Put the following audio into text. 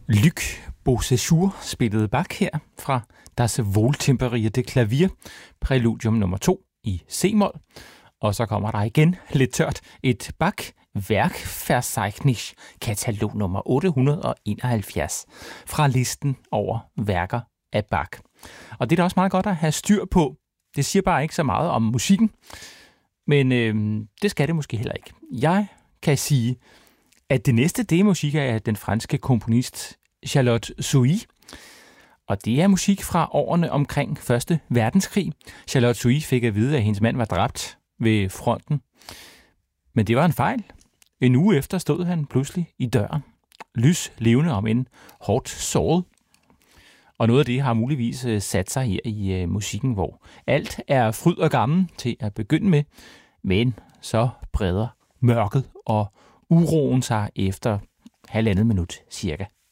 Luc Beauséjour spillede Bach her fra Das Wohltemperierte Klavier, præludium nummer 2 i C-mol. Og så kommer der igen lidt tørt et Bach-Werkverzeichnis, katalog nummer 871 fra listen over værker af Bach. Og det er da også meget godt at have styr på. Det siger bare ikke så meget om musikken, men det skal det måske heller ikke. Jeg kan sige, at det næste, det er musik af den franske komponist Charlotte Souy. Og det er musik fra årene omkring 1. verdenskrig. Charlotte Souy fik at vide, at hendes mand var dræbt ved fronten. Men det var en fejl. En uge efter stod han pludselig i døren. Lys levende om en hårdt såret. Og noget af det har muligvis sat sig her i musikken, hvor alt er fryd og gammel til at begynde med, men så breder mørket og uroen sig efter 1,5 minut cirka.